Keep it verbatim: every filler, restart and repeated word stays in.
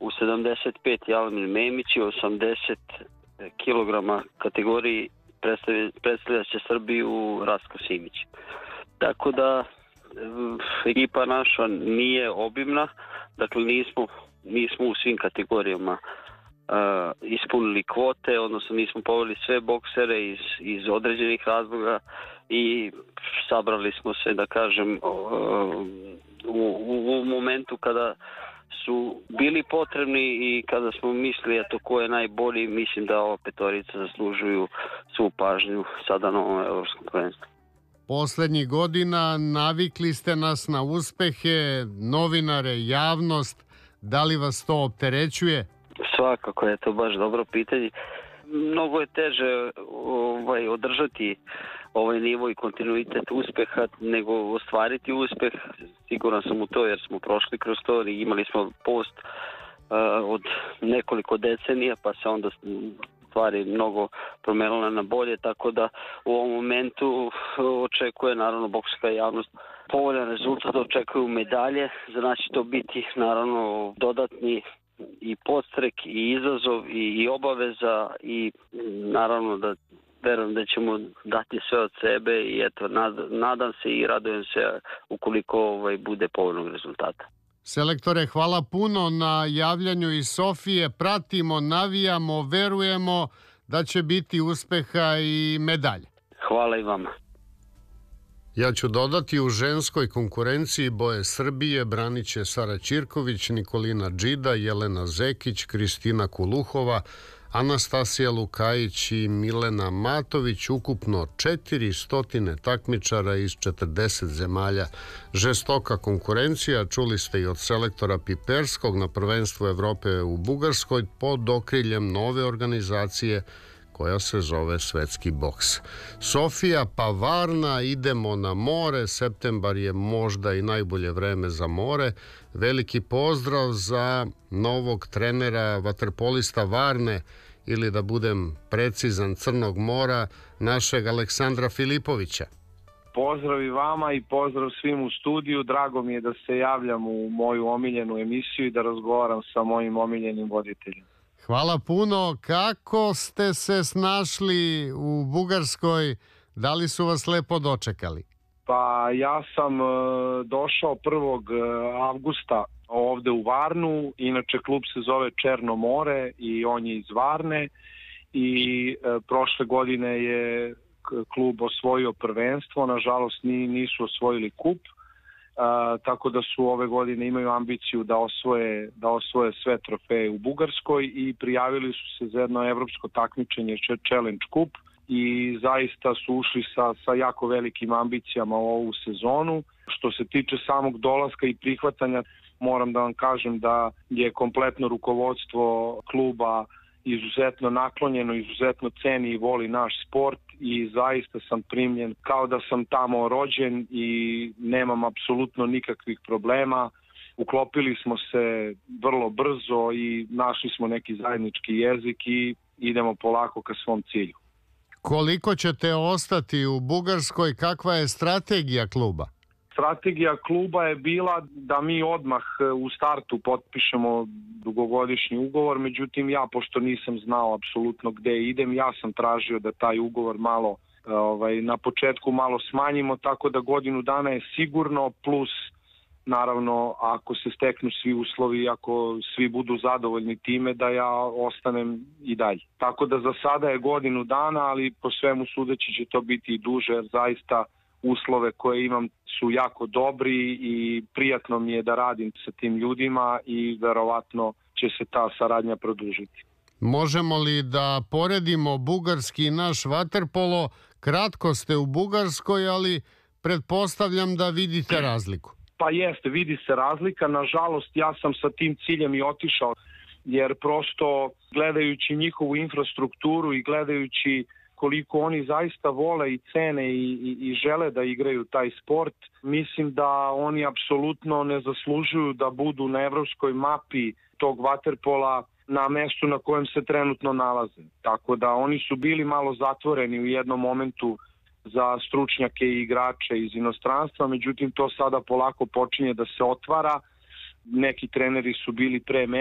u sedamdeset pet Jalmin Memić i osamdeset kilograma kategoriji predstavlja će Srbiju Rastko Simić. Tako da ekipa naša nije obimna, dakle nismo, nismo u svim kategorijama uh, ispunili kvote, odnosno nismo poveli sve boksere iz, iz određenih razloga i sabrali smo se, da kažem, uh, u, u, u momentu kada su bili potrebni i kada smo mislili eto ko je najbolji. Mislim da ova petorica zaslužuju svu pažnju sada na ovom evropskom prvenstvu. Poslednjih godina navikli ste nas na uspehe, novinare, javnost. Da li vas to opterećuje? Svakako je to baš dobro pitanje. Mnogo je teže ovaj, održati ovaj nivo i kontinuitet uspeha nego ostvariti uspeh. Siguran sam u to jer smo prošli kroz to i imali smo post uh, od nekoliko decenija, pa se onda stvari mnogo promenile na bolje, tako da u ovom momentu očekuje naravno bokserska javnost povoljan rezultat, očekuju medalje. Za nas će to biti naravno dodatni i podstrek i izazov i, i obaveza i naravno da verujem da ćemo dati sve od sebe i eto nad, nadam se i radujem se ukoliko ovaj, bude povoljnog rezultata. Selektore, hvala puno na javljanju iz Sofije. Pratimo, navijamo, verujemo da će biti uspeha i medalje. Hvala i vama. Ja ću dodati, u ženskoj konkurenciji boje Srbije branit će Sara Ćirković, Nikolina Džida, Jelena Zekić, Kristina Kuluhova, Anastasija Lukajić i Milena Matović, ukupno četiristo takmičara iz četrdeset zemalja. Žestoka konkurencija, čuli ste i od selektora Piperskog, na prvenstvu Evrope u Bugarskoj pod okriljem nove organizacije koja se zove Svetski boks. Sofija pa Varna, idemo na more, septembar je možda i najbolje vreme za more. Veliki pozdrav za novog trenera vaterpolista Varne, ili da budem precizan Crnog mora, našeg Aleksandra Filipovića. Pozdrav i vama i pozdrav svim u studiju. Drago mi je da se javljam u moju omiljenu emisiju i da razgovaram sa mojim omiljenim voditeljem. Hvala puno. Kako ste se snašli u Bugarskoj? Da li su vas lepo dočekali? Pa ja sam e, došao prvog avgusta ovde u Varnu. Inače klub se zove Černo more i on je iz Varne. I e, prošle godine je klub osvojio prvenstvo. Nažalost ni, nisu osvojili kup. Uh, tako da su ove godine imaju ambiciju da osvoje, da osvoje sve trofeje u Bugarskoj i prijavili su se za jedno evropsko takmičenje Challenge Cup i zaista su ušli sa, sa jako velikim ambicijama u ovu sezonu. Što se tiče samog dolaska i prihvatanja, moram da vam kažem da je kompletno rukovodstvo kluba izuzetno naklonjeno, izuzetno ceni i voli naš sport i zaista sam primljen kao da sam tamo rođen i nemam apsolutno nikakvih problema. Uklopili smo se vrlo brzo i našli smo neki zajednički jezik i idemo polako ka svom cilju. Koliko ćete ostati u Bugarskoj? Kakva je strategija kluba? Strategija kluba je bila da mi odmah u startu potpišemo dugogodišnji ugovor, međutim ja, pošto nisam znao apsolutno gde idem, ja sam tražio da taj ugovor malo ovaj, na početku malo smanjimo, tako da godinu dana je sigurno, plus naravno ako se steknu svi uslovi, ako svi budu zadovoljni time, da ja ostanem i dalje. Tako da za sada je godinu dana, ali po svemu sudeći će to biti i duže, jer zaista uslove koje imam su jako dobri i prijatno mi je da radim sa tim ljudima i verovatno će se ta saradnja produžiti. Možemo li da poredimo bugarski i naš vaterpolo? Kratko ste u Bugarskoj, ali pretpostavljam da vidite razliku. Pa jeste, vidi se razlika. Nažalost, ja sam sa tim ciljem i otišao, jer prosto gledajući njihovu infrastrukturu i gledajući koliko oni zaista vole i cene i, i, i žele da igraju taj sport, mislim da oni apsolutno ne zaslužuju da budu na evropskoj mapi tog vaterpola na mestu na kojem se trenutno nalaze. Tako da oni su bili malo zatvoreni u jednom momentu za stručnjake i igrače iz inostranstva, međutim to sada polako počinje da se otvara. Neki treneri su bili pre mene